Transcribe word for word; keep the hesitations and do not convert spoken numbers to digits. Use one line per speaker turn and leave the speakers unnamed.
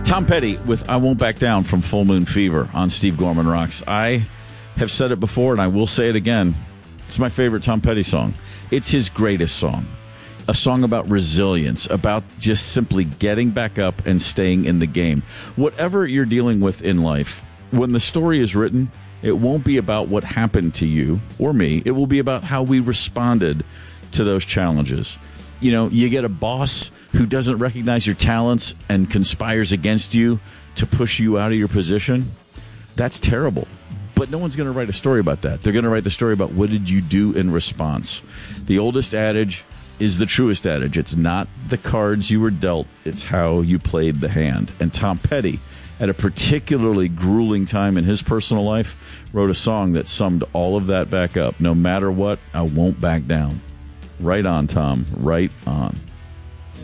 Tom Petty with I Won't Back Down from Full Moon Fever on Steve Gorman Rocks. I have said it before, and I will say it again. It's my favorite Tom Petty song. It's his greatest song. A song about resilience, about just simply getting back up and staying in the game. Whatever you're dealing with in life, when the story is written, it won't be about what happened to you or me. It will be about how we responded to those challenges. You know, you get a boss who doesn't recognize your talents and conspires against you to push you out of your position. That's terrible. But no one's going to write a story about that. They're going to write the story about what did you do in response. The oldest adage is the truest adage. It's not the cards you were dealt, it's how you played the hand. And Tom Petty, at a particularly grueling time in his personal life, wrote a song that summed all of that back up. No matter what, I won't back down. Right on, Tom. Right on.